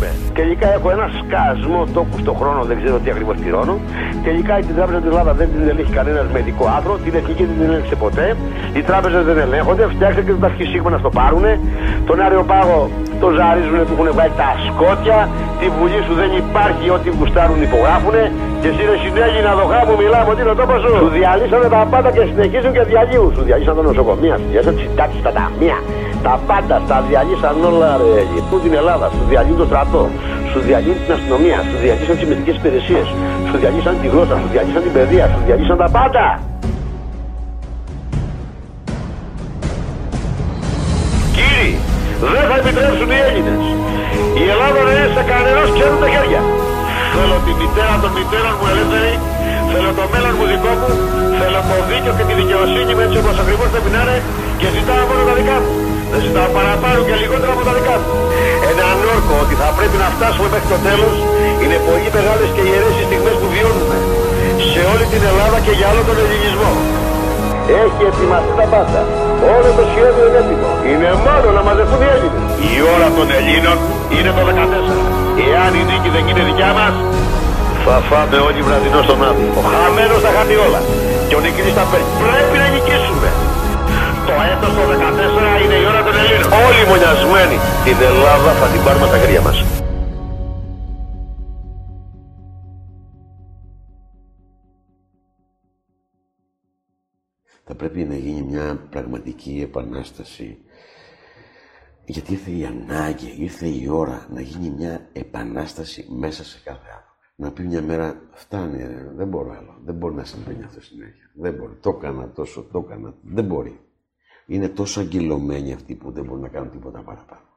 συνεχίσουμε. Τελικά έχω ένα σκασμό τόκου στον χρόνο, δεν ξέρω τι ακριβώς πληρώνω. Τελικά την Τράπεζα της Ελλάδας δεν την ελέγχει κανένας μεδικό άθρο. Την εθνική δεν την ελέγχει ποτέ. Οι τράπεζες δεν ελέγχονται. Φτιάξτε και τα αρχισύγμα να στο πάρουνε. Τον Αριοπάγο το ζαρίζουνε, του έχουν βάλει τα σκότια. Τη Βουλή σου δεν υπάρχει, ό,τι γουστάρουν υπογράφουνε. Και εσύ ρε συνέγει να δοχά μου μιλάμε ότι είναι ο τόπος σου. Σου διαλύσανε τα πάντα και συνεχίζουν και διαλύουν. Σου διαλύσαν τα νοσοκομεία, σου διαλύσαν τις συντάξεις, τα ταμεία. Τα πάντα, τα διαλύσαν όλα ρε. Πού την Ελλάδα, σου διαλύουν το στρατό. Σου διαλύουν την αστυνομία, σου διαλύσαν τις μυστικές υπηρεσίες. Σου διαλύσαν τη γλώσσα, σου διαλύσαν την παιδεία, σου διαλύσαν τα πάντα. Κύριοι, δεν θα επιτρέψουν οι Έλληνες η Ελλάδα να είναι σε κανένας ξέρουν τα χέρια. Θέλω τη μητέρα των μητέρων μου ελεύθερη, θέλω το μέλλον μου δικό μου, θέλω το δίκαιο και τη δικαιοσύνη με έτσι όπως ακριβώς πρέπει να είναι και ζητάω μόνο τα δικά μου. Δεν ζητάω παραπάνω και λιγότερα από τα δικά μου. Έναν όρκο ότι θα πρέπει να φτάσουμε μέχρι το τέλος είναι πολύ μεγάλες και ιερές οι στιγμές που βιώνουμε σε όλη την Ελλάδα και για όλο τον ελληνισμό. Έχει ετοιμαστεί τα πάντα. Όλο το σχέδιο είναι έτοιμο. Είναι μόνο να μαζευτούν οι Έλληνες. Η ώρα των Ελλήνων είναι το 14. Εάν η νίκη δεν είναι δικιά μας, θα φάμε όλοι βραδινό στον άδειο. Ο χαμένος θα χάνει όλα. Και ο νικητής θα παίρνει. Πρέπει να νικήσουμε. Το έτος το 14 είναι η ώρα των Ελλήνων. Όλοι μονιασμένοι. Την Ελλάδα θα την πάρουμε στα χέρια μας. Θα πρέπει να γίνει μια πραγματική επανάσταση. Γιατί ήρθε η ανάγκη, ήρθε η ώρα να γίνει μια επανάσταση μέσα σε κάθε άνθρωπο. Να πει μια μέρα, φτάνει, δεν μπορώ άλλο. Δεν μπορεί να συμβαίνει αυτό συνέχεια. Δεν μπορεί. Το έκανα τόσο, το έκανα. Δεν μπορεί. Είναι τόσο αγκυλωμένοι αυτοί που δεν μπορούν να κάνουν τίποτα παραπάνω.